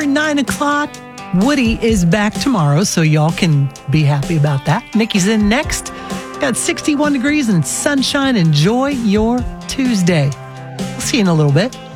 before 9 o'clock. Woody is back tomorrow, so y'all can be happy about that. Nikki's in next. Got 61 degrees and sunshine. Enjoy your Tuesday. We'll see you in a little bit.